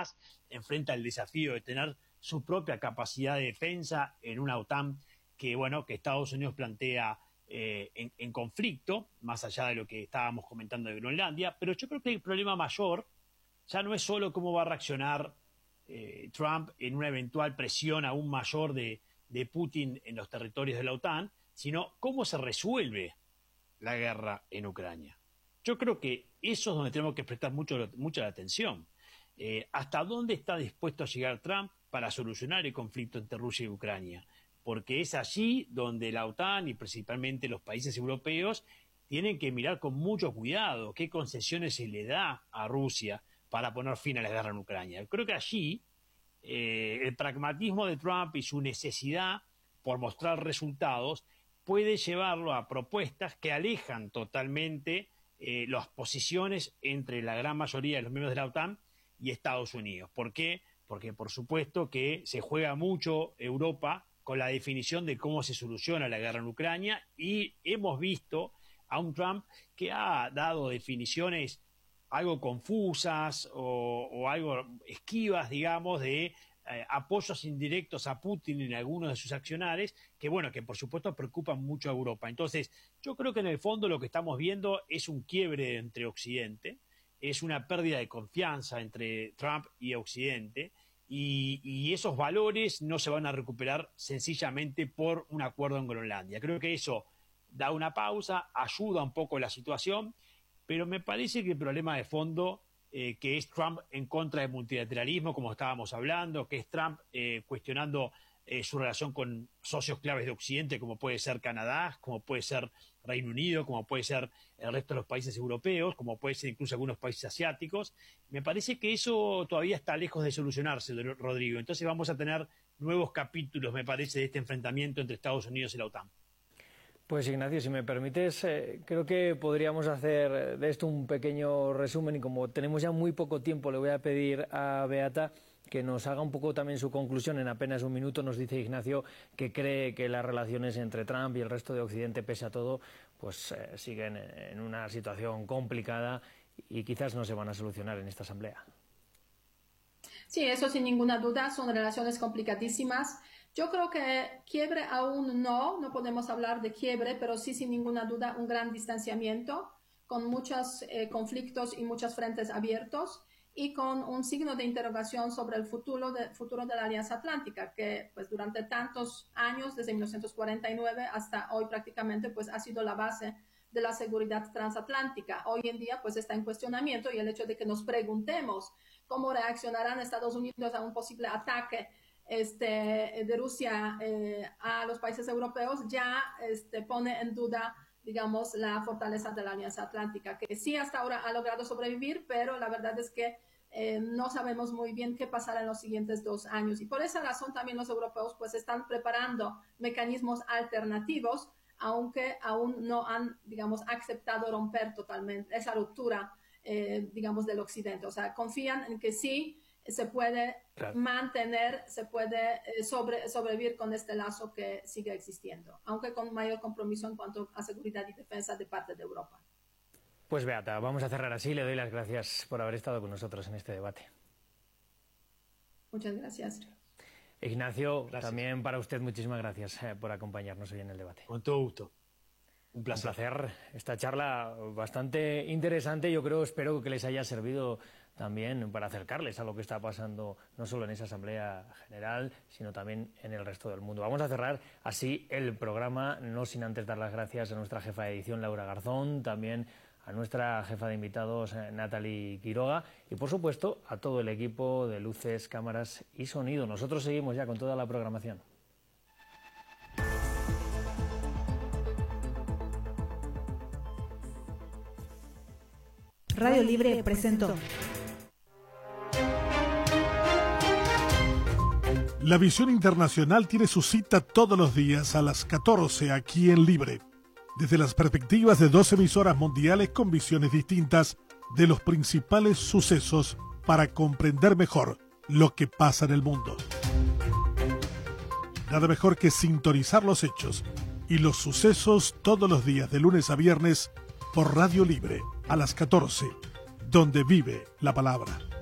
más enfrenta el desafío de tener su propia capacidad de defensa en una OTAN que Estados Unidos plantea en conflicto, más allá de lo que estábamos comentando de Groenlandia. Pero yo creo que el problema mayor ya no es solo cómo va a reaccionar Trump en una eventual presión aún mayor de Putin en los territorios de la OTAN, sino cómo se resuelve la guerra en Ucrania. Yo creo que eso es donde tenemos que prestar mucha la atención. ¿Hasta dónde está dispuesto a llegar Trump para solucionar el conflicto entre Rusia y Ucrania? Porque es allí donde la OTAN y principalmente los países europeos tienen que mirar con mucho cuidado qué concesiones se le da a Rusia para poner fin a la guerra en Ucrania. Creo que allí el pragmatismo de Trump y su necesidad por mostrar resultados puede llevarlo a propuestas que alejan totalmente las posiciones entre la gran mayoría de los miembros de la OTAN y Estados Unidos. ¿Por qué? Porque por supuesto que se juega mucho Europa con la definición de cómo se soluciona la guerra en Ucrania, y hemos visto a un Trump que ha dado definiciones algo confusas o algo esquivas, digamos, de apoyos indirectos a Putin en algunos de sus accionares, que por supuesto preocupan mucho a Europa. Entonces, yo creo que en el fondo lo que estamos viendo es un quiebre entre Occidente, es una pérdida de confianza entre Trump y Occidente, y esos valores no se van a recuperar sencillamente por un acuerdo en Groenlandia. Creo que eso da una pausa, ayuda un poco la situación, pero me parece que el problema de fondo, que es Trump en contra del multilateralismo, como estábamos hablando, que es Trump cuestionando su relación con socios claves de Occidente, como puede ser Canadá, como puede ser Reino Unido, como puede ser el resto de los países europeos, como puede ser incluso algunos países asiáticos. Me parece que eso todavía está lejos de solucionarse, Rodrigo. Entonces vamos a tener nuevos capítulos, me parece, de este enfrentamiento entre Estados Unidos y la OTAN. Pues Ignacio, si me permites, creo que podríamos hacer de esto un pequeño resumen, y como tenemos ya muy poco tiempo, le voy a pedir a Beata que nos haga un poco también su conclusión en apenas un minuto. Nos dice Ignacio que cree que las relaciones entre Trump y el resto de Occidente, pese a todo, pues siguen en una situación complicada y quizás no se van a solucionar en esta asamblea. Sí, eso sin ninguna duda, son relaciones complicadísimas. Yo creo que quiebre aún no podemos hablar de quiebre, pero sí sin ninguna duda un gran distanciamiento, con muchos conflictos y muchos frentes abiertos, y con un signo de interrogación sobre el futuro de la Alianza Atlántica, que pues durante tantos años, desde 1949 hasta hoy prácticamente, pues ha sido la base de la seguridad transatlántica. Hoy en día pues está en cuestionamiento, y el hecho de que nos preguntemos cómo reaccionarán Estados Unidos a un posible ataque de Rusia a los países europeos ya pone en duda, digamos, la fortaleza de la Alianza Atlántica, que sí hasta ahora ha logrado sobrevivir, pero la verdad es que no sabemos muy bien qué pasará en los siguientes 2 años. Y por esa razón también los europeos pues están preparando mecanismos alternativos, aunque aún no han, digamos, aceptado romper totalmente esa ruptura, digamos, del Occidente. O sea, confían en que sí se puede mantener, se puede sobrevivir con este lazo que sigue existiendo, aunque con mayor compromiso en cuanto a seguridad y defensa de parte de Europa. Pues Beata, vamos a cerrar así. Le doy las gracias por haber estado con nosotros en este debate. Muchas gracias. Ignacio, gracias. También para usted muchísimas gracias por acompañarnos hoy en el debate. Con todo gusto. Un placer. Un placer. Esta charla bastante interesante. Yo espero que les haya servido también para acercarles a lo que está pasando no solo en esa Asamblea General, sino también en el resto del mundo. Vamos a cerrar así el programa, no sin antes dar las gracias a nuestra jefa de edición, Laura Garzón, también a nuestra jefa de invitados, Natalie Quiroga, y por supuesto a todo el equipo de luces, cámaras y sonido. Nosotros seguimos ya con toda la programación. Radio Libre presentó La Visión Internacional tiene su cita todos los días a las 14 aquí en Libre, desde las perspectivas de 2 emisoras mundiales con visiones distintas de los principales sucesos para comprender mejor lo que pasa en el mundo. Nada mejor que sintonizar los hechos y los sucesos todos los días de lunes a viernes por Radio Libre a las 14, donde vive la palabra.